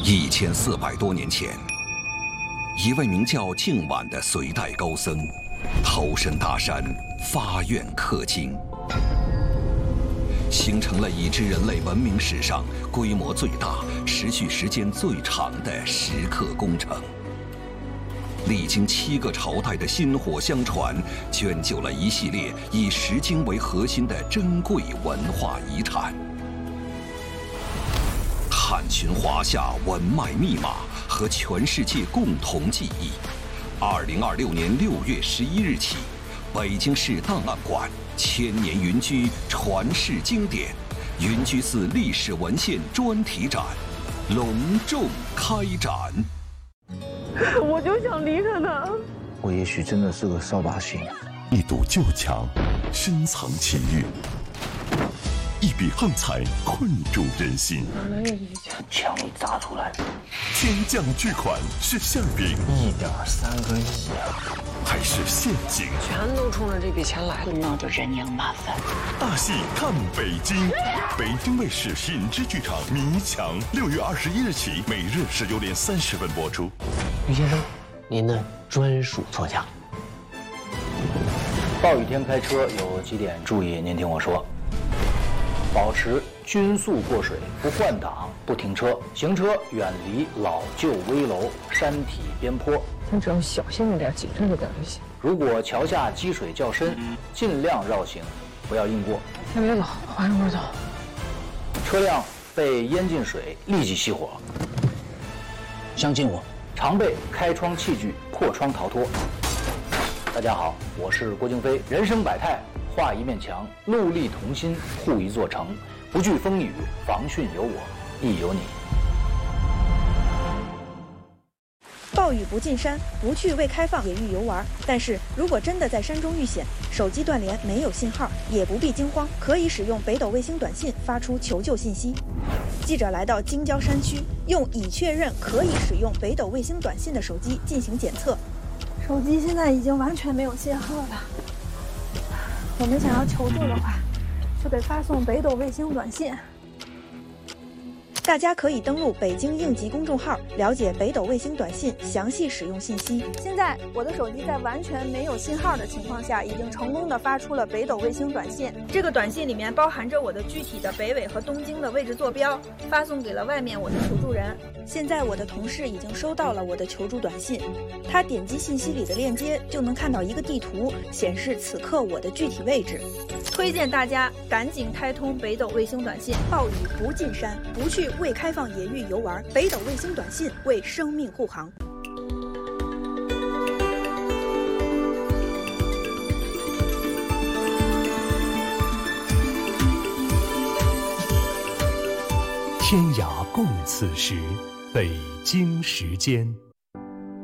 1400多年前，一位名叫净晚的隋代高僧，投身大山，发愿氪金，形成了已知人类文明史上规模最大、持续时间最长的石刻工程。历经7个朝代的薪火相传，卷就了一系列以石经为核心的珍贵文化遗产。探寻华夏文脉密码和全世界共同记忆。2026年6月11日起，北京市档案馆千年云居传世经典云居寺历史文献专题展隆重开展。 我就想离开他。 我也许真的是个扫把星。 一堵旧墙，深藏奇遇；一笔横财，困住人心。 墙一砸出来， 天降巨款是馅饼 1.3个亿啊！ 还是陷阱？ 全都冲着这笔钱来了， 闹得人仰马翻。 大戏看北京，北京卫视品质剧场《迷墙》6月21日起，每日19点30分播出。 于先生，您的专属座驾。 暴雨天开车有几点注意，您听我说：保持均速过水，不换挡，不停车，行车远离老旧危楼、山体边坡。 咱只要小心着点，谨慎着点就行。 如果桥下积水较深，尽量绕行，不要硬过。 先别走，缓一会儿走。 车辆被淹进水，立即熄火。相信我，常备开窗器具，破窗逃脱。大家好，我是郭京飞。人生百态，画一面墙，戮力同心，护一座城。不惧风雨，防汛有我，亦有你。 暴雨不进山，不去未开放野域游玩。但是如果真的在山中遇险，手机断联没有信号，也不必惊慌，可以使用北斗卫星短信发出求救信息。记者来到京郊山区，用已确认可以使用北斗卫星短信的手机进行检测。 手机现在已经完全没有信号了。我们想要求助的话，就得发送北斗卫星短信。 大家可以登录北京应急公众号，了解北斗卫星短信详细使用信息。 现在我的手机在完全没有信号的情况下，已经成功的发出了北斗卫星短信。这个短信里面包含着我的具体的北纬和东经的位置坐标，发送给了外面我的求助人。 现在我的同事已经收到了我的求助短信，他点击信息里的链接，就能看到一个地图，显示此刻我的具体位置。 推荐大家赶紧开通北斗卫星短信。 暴雨不进山，不去未开放野域游玩，北斗卫星短信为生命护航。 天涯共此时，北京时间。